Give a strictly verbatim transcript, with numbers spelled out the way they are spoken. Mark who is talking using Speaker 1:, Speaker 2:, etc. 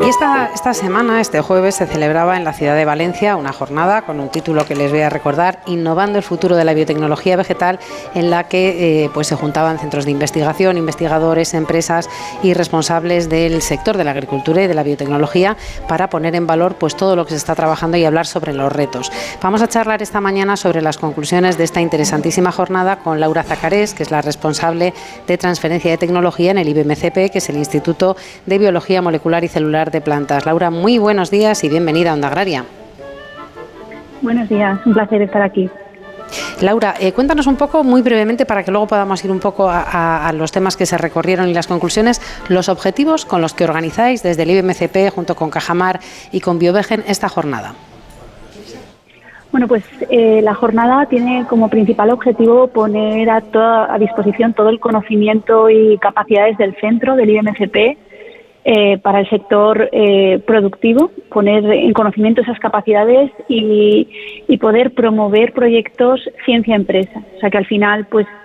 Speaker 1: esta, esta semana, este jueves, se celebraba en la ciudad de Valencia una jornada con un título que les voy a recordar, Innovando el futuro de la biotecnología vegetal, en la que eh, pues se juntaban centros de investigación, investigadores, empresas y responsables del sector de la agricultura y de la biotecnología para poner en valor pues todo lo que se está trabajando y hablar sobre los retos. Vamos a charlar esta mañana sobre las conclusiones de esta interesantísima jornada con Laura Zacarés, que es la responsable de transferencia de tecnología en el I B M C P, que es el Instituto de Biología Molecular y Celular de Plantas. Laura, muy buenos días y bienvenida a Onda Agraria.
Speaker 2: Buenos días, un placer estar aquí.
Speaker 1: Laura, eh, cuéntanos un poco, muy brevemente, para que luego podamos ir un poco a, a, a los temas que se recorrieron y las conclusiones, los objetivos con los que organizáis desde el I B M C P junto con Cajamar y con Biovegen esta jornada.
Speaker 2: Bueno, pues eh, la jornada tiene como principal objetivo poner a, toda, a disposición todo el conocimiento y capacidades del centro del I B M C P eh, para el sector eh, productivo, poner en conocimiento esas capacidades y, y poder promover proyectos ciencia-empresa. O sea que al final, pues